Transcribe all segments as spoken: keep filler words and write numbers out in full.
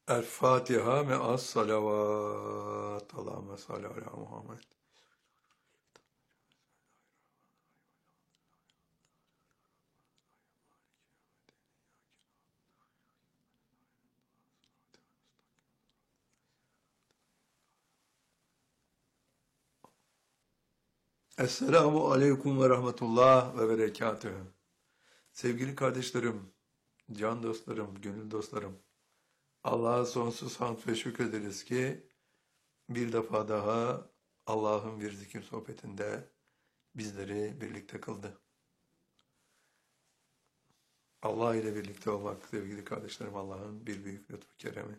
El Fatiha me'as salavat. Allahümme salli ala Muhammed. Esselamu aleyküm ve rahmetullah ve berekatühü. Sevgili kardeşlerim, can dostlarım, gönül dostlarım. Allah'a sonsuz hamd ve şükrederiz ki bir defa daha Allah'ın bir zikir sohbetinde bizleri birlikte kıldı. Allah ile birlikte olmak sevgili kardeşlerim Allah'ın bir büyük lütfu keremi.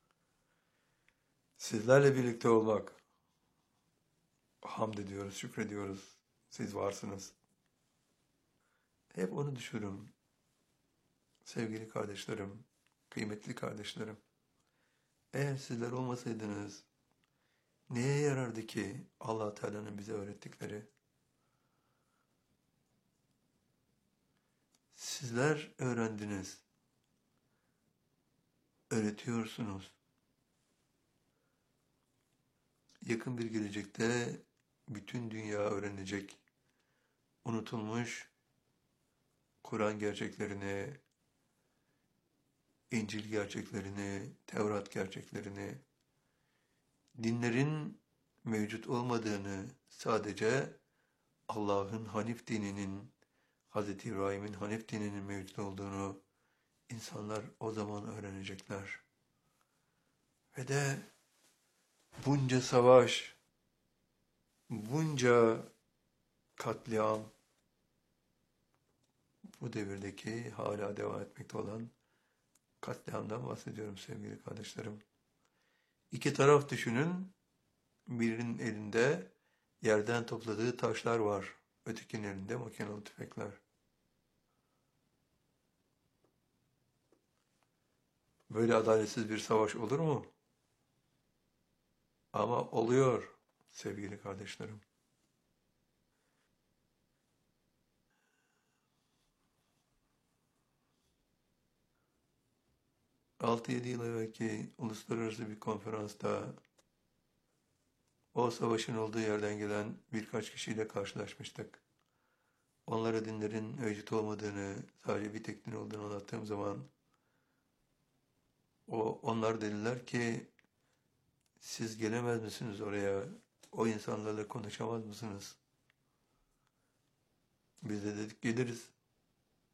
Sizlerle birlikte olmak, hamd ediyoruz, şükrediyoruz. Siz varsınız. Hep onu düşünürüm. Sevgili kardeşlerim, kıymetli kardeşlerim. Eğer sizler olmasaydınız, neye yarardı ki Allah Teala'nın bize öğrettikleri? Sizler öğrendiniz, öğretiyorsunuz. Yakın bir gelecekte bütün dünya öğrenecek, unutulmuş Kur'an gerçeklerini, İncil gerçeklerini, Tevrat gerçeklerini, dinlerin mevcut olmadığını, sadece Allah'ın Hanif dininin, Hazreti İbrahim'in Hanif dininin mevcut olduğunu insanlar o zaman öğrenecekler. Ve de bunca savaş, bunca katliam, bu devirdeki hala devam etmekte olan katliamdan bahsediyorum sevgili kardeşlerim. İki taraf düşünün, birinin elinde yerden topladığı taşlar var, ötekinin elinde makinalı tüfekler. Böyle adaletsiz bir savaş olur mu? Ama oluyor sevgili kardeşlerim. altı yedi yıl evvelki uluslararası bir konferansta o savaşın olduğu yerden gelen birkaç kişiyle karşılaşmıştık. Onlara dinlerin mevcut olmadığını, sadece bir tek din olduğunu anlattığım zaman o onlar dediler ki siz gelemez misiniz oraya? O insanlarla konuşamaz mısınız? Biz de dedik geliriz.